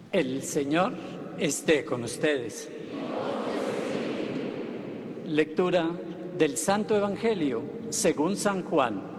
El Señor esté con ustedes. Lectura del Santo Evangelio según San Juan.